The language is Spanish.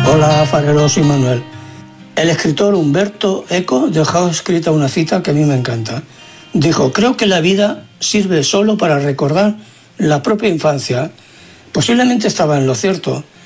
Hola, Fareros y Manuel. El escritor Humberto Eco dejó escrita una cita que a mí me encanta. Dijo: creo que la vida sirve solo para recordar la propia infancia. Posiblemente estaba en lo cierto,